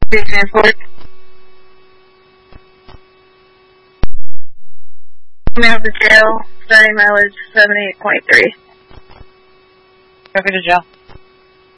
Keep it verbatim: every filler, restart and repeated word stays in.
Transport. Coming out to jail, starting mileage seventy-eight point three. Go to jail.